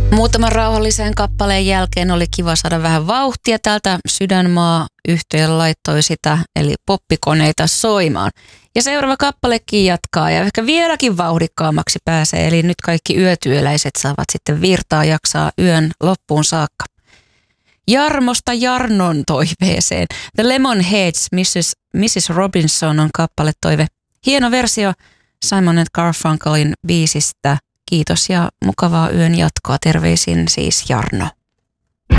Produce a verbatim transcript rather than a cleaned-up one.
Muutaman rauhallisen kappaleen jälkeen oli kiva saada vähän vauhtia täältä. Sydänmaa-yhtye laittoi sitä, eli poppikoneita soimaan. Ja seuraava kappalekin jatkaa ja ehkä vieläkin vauhdikkaammaksi pääsee. Eli nyt kaikki yötyöläiset saavat sitten virtaa jaksaa yön loppuun saakka. Jarmosta Jarnon toiveeseen. The Lemonheads, missus missus Robinson on kappaletoive. Hieno versio Simon and Garfunkelin biisistä. Kiitos ja mukavaa yön jatkoa. Terveisin siis Jarno.